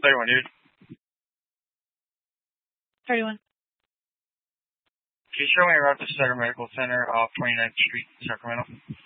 31, dude. 31. Can you show me around to Sutter Medical Center off 29th Street, Sacramento?